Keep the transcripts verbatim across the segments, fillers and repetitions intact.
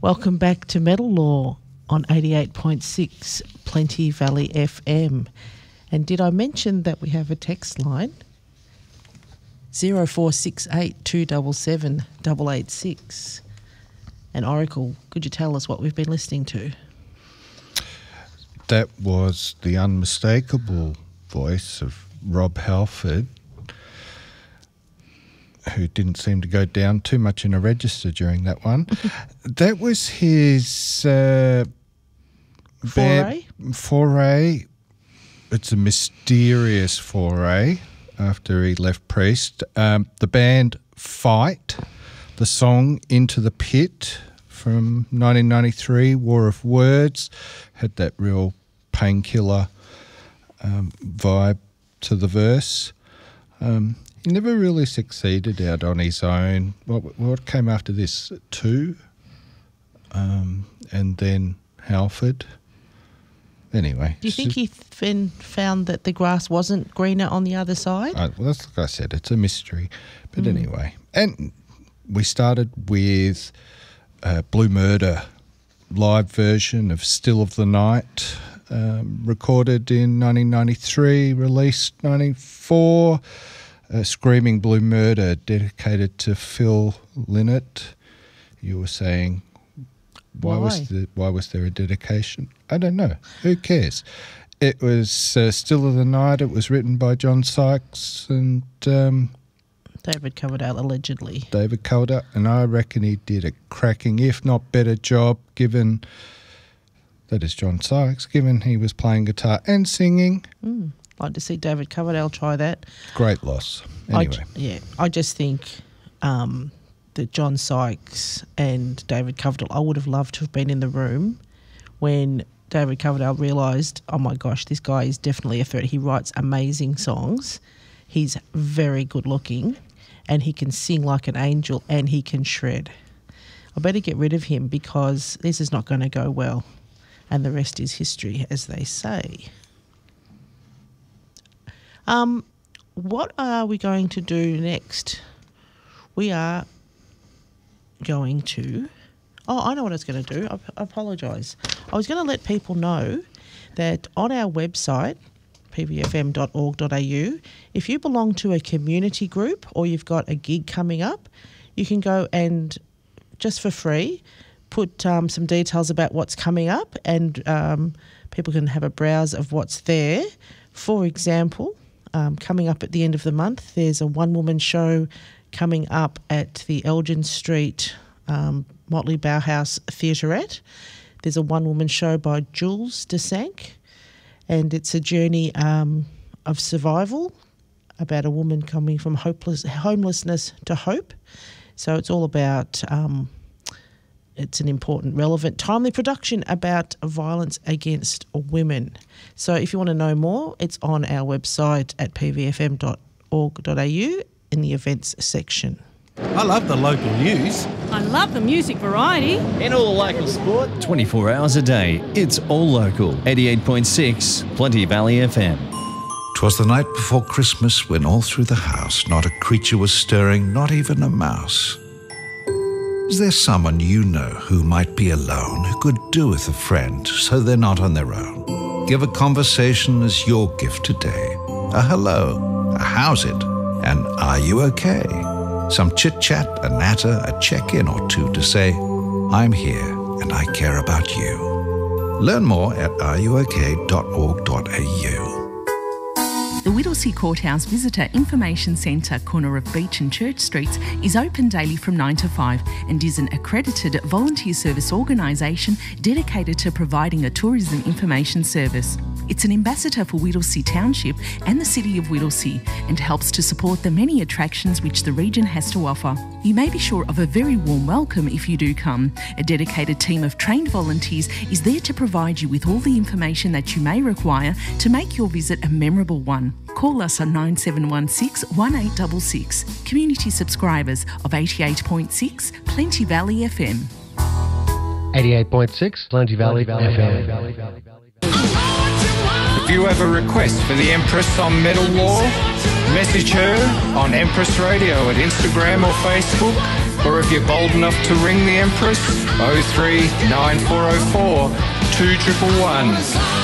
Welcome back to Metal Law on eighty-eight point six Plenty Valley F M. And did I mention that we have a text line? zero four six eight two seven seven eight eight six. And Oracle, could you tell us what we've been listening to? That was the unmistakable voice of Rob Halford, who didn't seem to go down too much in a register during that one. That was his uh, Foray? Band, foray. It's a mysterious foray after he left Priest. Um, the band Fight, the song Into the Pit from nineteen ninety-three, War of Words, had that real painkiller um, vibe to the verse. Um, he never really succeeded out on his own. What, what came after this? Two? Um, and then Halford. Anyway. Do you think he then found that the grass wasn't greener on the other side? Uh, well, that's like I said, it's a mystery. But mm. anyway. And we started with uh, Blue Murder, live version of Still of the Night, um, recorded in nineteen ninety-three, released nineteen ninety-four. Uh, Screaming Blue Murder, dedicated to Phil Lynott. You were saying, why, why? was the, why was there a dedication? I don't know. Who cares? It was uh, Still of the Night. It was written by John Sykes and um, David Coverdale, allegedly. David Coverdale, and I reckon he did a cracking, if not better, job, given that is John Sykes, given he was playing guitar and singing. Mm. Like to see David Coverdale try that. Great loss. Anyway. I, yeah, I just think um, that John Sykes and David Coverdale, I would have loved to have been in the room when David Coverdale realised, oh my gosh, this guy is definitely a threat. He writes amazing songs. He's very good looking and he can sing like an angel and he can shred. I better get rid of him because this is not going to go well. And the rest is history, as they say. Um, what are we going to do next? We are going to... Oh, I know what I was going to do. I, I apologise. I was going to let people know that on our website, p v f m dot org dot a u, if you belong to a community group or you've got a gig coming up, you can go and, just for free, put um, some details about what's coming up and um, people can have a browse of what's there. For example... Um, coming up at the end of the month, there's a one-woman show coming up at the Elgin Street um, Motley Bauhaus Theaterette. There's a one-woman show by Jules Desank, and it's a journey um, of survival about a woman coming from hopeless homelessness to hope. So it's all about... Um, It's an important, relevant, timely production about violence against women. So if you want to know more, it's on our website at p v f m dot org dot a u in the events section. I love the local news. I love the music variety. And all the local sport. twenty-four hours a day. It's all local. eighty-eight point six Plenty Valley F M. 'Twas the night before Christmas when all through the house not a creature was stirring, not even a mouse. Is there someone you know who might be alone, who could do with a friend so they're not on their own? Give a conversation as your gift today. A hello, a how's it, and are you okay? Some chit-chat, a natter, a check-in or two to say, I'm here and I care about you. Learn more at are you okay dot org dot a u. The Whittlesea Courthouse Visitor Information Centre, corner of Beach and Church Streets, is open daily from nine to five and is an accredited volunteer service organisation dedicated to providing a tourism information service. It's an ambassador for Whittlesea Township and the City of Whittlesea and helps to support the many attractions which the region has to offer. You may be sure of a very warm welcome if you do come. A dedicated team of trained volunteers is there to provide you with all the information that you may require to make your visit a memorable one. Call us on nine seven one six, one eight six six. Community subscribers of eighty-eight point six Plenty Valley F M. eighty-eight point six Plenty Valley, Valley F M. If you have a request for the Empress on Metal Law, message her on Empress Radio at Instagram or Facebook Or if you're bold enough to ring the Empress, oh three nine four oh four two one one one.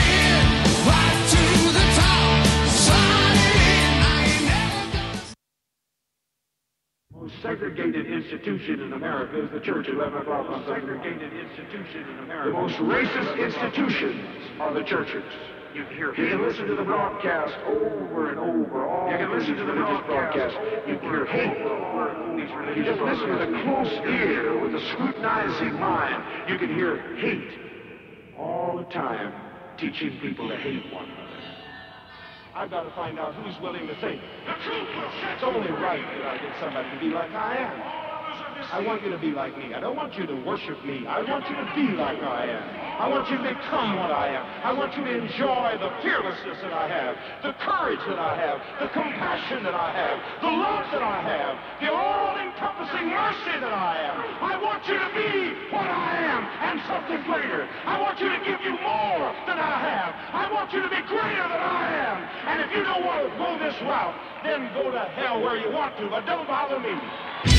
Segregated institution in America is the church at eleven o'clock on segregated institution in America. The most racist institutions are the churches. You can hear. You can listen to the broadcast over and over. All you can listen to the broadcast. You can hear hate. You just listen with a close ear, with a scrutinizing mind. You can hear hate all the time, teaching people to hate one another. I've got to find out who's willing to think the truth will set. It's only right that I get somebody to be like I am. I want you to be like me. I don't want you to worship me. I want you to be like I am. I want you to become what I am. I want you to enjoy the fearlessness that I have, the courage that I have, the compassion that I have, the love that I have, the all-encompassing mercy that I am. I want you to be what I am and something greater. I want you to give you more than I have. I want you to be greater than I am. And if you don't want to go this route, then go to hell where you want to, but don't bother me.